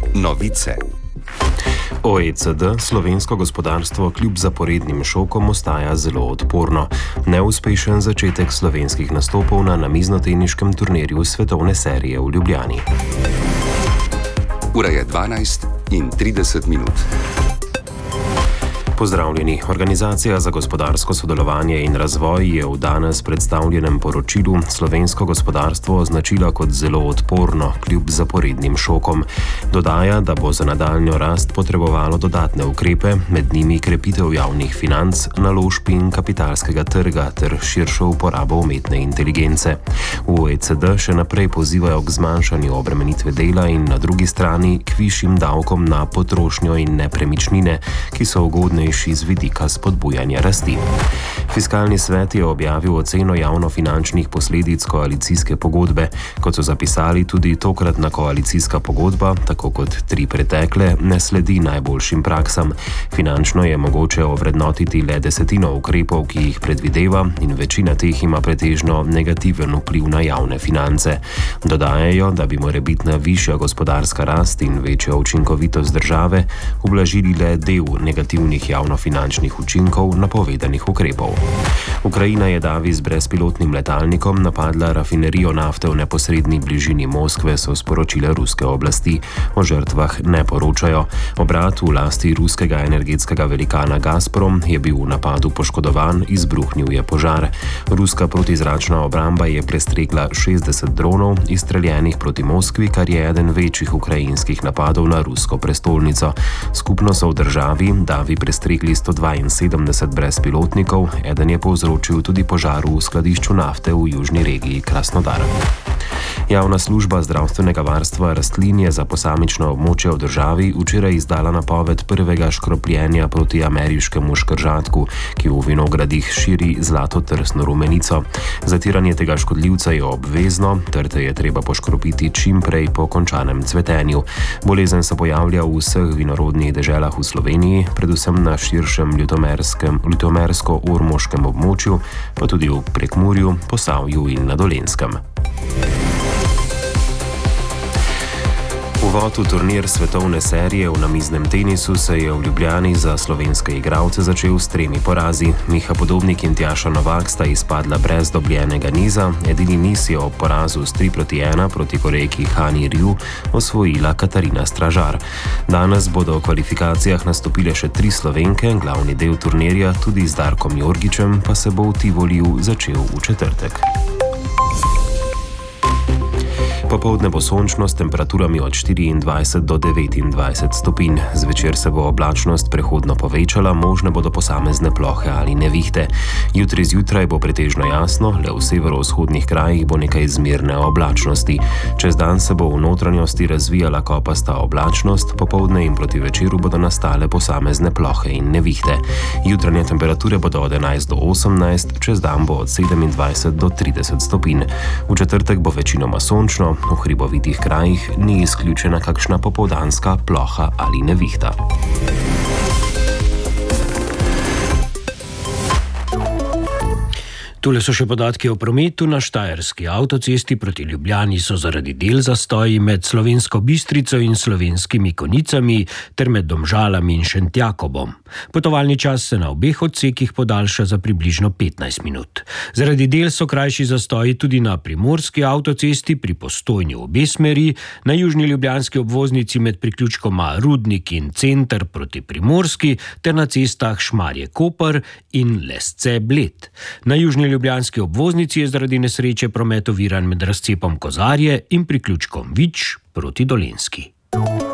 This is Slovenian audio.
Novice. OECD, slovensko gospodarstvo kljub zaporednim šokom ostaja zelo odporno. Neuspešen začetek slovenskih nastopov na namiznoteniškem turnirju svetovne serije v Ljubljani. Ura je 12:30. Pozdravljeni. Organizacija za gospodarsko sodelovanje in razvoj je v danes predstavljenem poročilu slovensko gospodarstvo označila kot zelo odporno kljub zaporednim šokom. Dodaja, da bo za nadaljnjo rast potrebovalo dodatne ukrepe, med njimi krepitev javnih financ, naložb in kapitalskega trga ter širšo uporabo umetne inteligence. V OECD še naprej pozivajo k zmanjšanju obremenitve dela in na drugi strani k višjim davkom na potrošnjo in nepremičnine, ki so ugodnejši z vidika spodbujanja rasti. Fiskalni svet je objavil oceno javnofinančnih posledic koalicijske pogodbe. Kot so zapisali, tudi tokratna koalicijska pogodba, tako kot 3 pretekle, ne sledi najboljšim praksam. Finančno je mogoče ovrednotiti le 10% ukrepov, ki jih predvideva, in večina teh ima pretežno negativen vpliv na javne finance. Dodajajo, da bi morebitna višja gospodarska rast in večja učinkovitost države ublažili le del negativnih javnofinančnih učinkov napovedanih ukrepov. Ukrajina je davi z brezpilotnim letalnikom napadla rafinerijo nafte v neposredni bližini Moskve, so sporočile ruske oblasti. O žrtvah ne poročajo. Obrat v lasti ruskega energetskega velikana Gazprom je bil v napadu poškodovan, izbruhnil je požar. Ruska protizračna obramba je prestregla 60 dronov, izstreljenih proti Moskvi, kar je eden večjih ukrajinskih napadov na rusko prestolnico. Skupno so v državi davi prestregli 172 brezpilotnikov, eden je povzročil tudi požar v skladišču nafte v južni regiji Krasnodar. Javna služba zdravstvenega varstva rastlin je za posamično območje v državi včeraj izdala napoved prvega škropljenja proti ameriškemu škržatku, ki v vinogradih širi zlatotrsno rumenico. Zatiranje tega škodljivca je obvezno, trte je treba poškropiti čim prej po končanem cvetenju. Bolezen se pojavlja v vseh vinorodnih deželah v Sloveniji, predvsem na širšem ljutomersko-ormoškem območju, pa tudi v Prekmurju, Posavju in na Dolenjskem. Uvod v turnir svetovne serije v namiznem tenisu se je v Ljubljani za slovenske igralce začel s 3 porazi. Miha Podobnik in Tjaša Novak sta izpadla brez dobljenega niza, edini niz je ob porazu s 3:1 proti Korejki Hani Rju osvojila Katarina Stražar. Danes bodo v kvalifikacijah nastopile še 3 Slovenke, glavni del turnirja tudi z Darkom Jorgičem pa se bo v Tivoliju začel v četrtek. Popoldne bo sončno s temperaturami od 24 do 29 stopinj. Zvečer se bo oblačnost prehodno povečala, možne bodo posamezne plohe ali nevihte. Jutri zjutraj bo pretežno jasno, le v severovzhodnih krajih bo nekaj zmerne oblačnosti. Čez dan se bo v notranjosti razvijala kopasta oblačnost, popoldne in proti večeru bodo nastale posamezne plohe in nevihte. Jutranje temperature bodo od 11 do 18, čez dan bo od 27 do 30 stopinj. V četrtek bo večinoma sončno, v hribovitih krajih ni izključena kakšna popoldanska ploha ali nevihta. Tule so še podatki o prometu. Na štajerski avtocesti proti Ljubljani so zaradi del zastoji med Slovensko Bistrico in Slovenskimi Konjicami ter med Domžalami in Šentjakobom. Potovalni čas se na obeh odsekih podaljša za približno 15 minut. Zaradi del so krajši zastoji tudi na primorski avtocesti pri Postojni v obe smeri, na južni ljubljanski obvoznici med priključkoma Rudnik in Center proti Primorski ter na cestah Šmarje-Koper in Lesce-Bled. Na južni ljubljanski obvoznici je zaradi nesreče promet oviran med razcepom Kozarje in priključkom Vič proti Dolenjski.